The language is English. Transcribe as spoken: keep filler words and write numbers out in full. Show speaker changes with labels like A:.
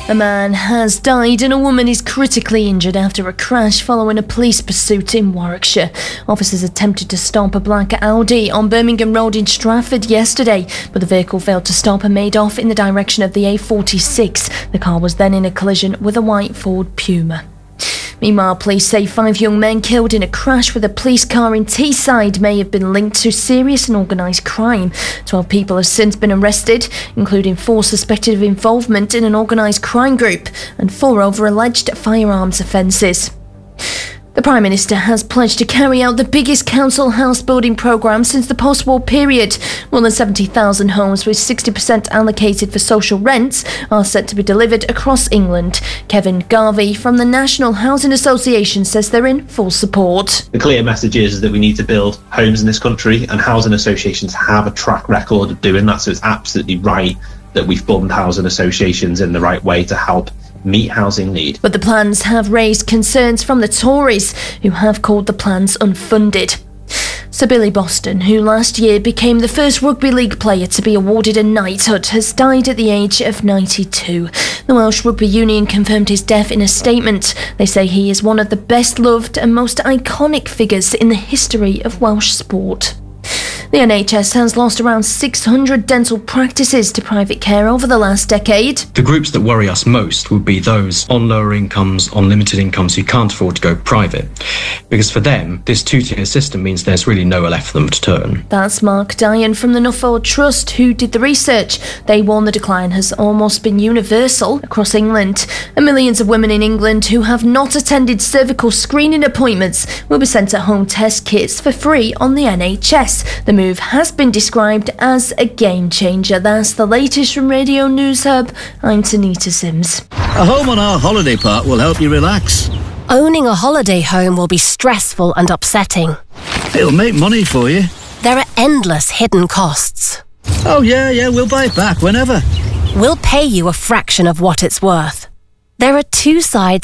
A: A man has died and a woman is critically injured after a crash following a police pursuit in Warwickshire. Officers attempted to stop a black Audi on Birmingham Road in Stratford yesterday, but the vehicle failed to stop and made off in the direction of the A forty-six. The car was then in a collision with a white Ford Puma. Meanwhile, police say five young men killed in a crash with a police car in Teesside may have been linked to serious and organised crime. Twelve people have since been arrested, including four suspected of involvement in an organised crime group and four over alleged firearms offences. The Prime Minister has pledged to carry out the biggest council house building programme since the post-war period. More than seventy thousand homes with sixty percent allocated for social rents are set to be delivered across England. Kevin Garvey from the National Housing Association says they're in full support.
B: The clear message is that we need to build homes in this country, and housing associations have a track record of doing that, so it's absolutely right that we fund housing associations in the right way to help meet housing need.
A: But the plans have raised concerns from the Tories, who have called the plans unfunded. Sir Billy Boston, who last year became the first rugby league player to be awarded a knighthood, has died at the age of ninety-two. The Welsh Rugby Union confirmed his death in a statement. They say he is one of the best loved and most iconic figures in the history of Welsh sport. The N H S has lost around six hundred dental practices to private care over the last decade.
C: The groups that worry us most would be those on lower incomes, on limited incomes who can't afford to go private. Because for them, this two-tier system means there's really nowhere left for them to turn.
A: That's Mark Dyan from the Nuffield Trust, who did the research. They warn the decline has almost been universal across England. And millions of women in England who have not attended cervical screening appointments will be sent at-home test kits for free on the N H S. The move has been described as a game changer. That's the latest from Radio News Hub. I'm Tanita Sims.
D: A home on our holiday park will help you relax.
E: Owning a holiday home will be stressful and upsetting.
D: It'll make money for you.
E: There are endless hidden costs.
D: Oh yeah, yeah, we'll buy it back whenever.
E: We'll pay you a fraction of what it's worth. There are two sides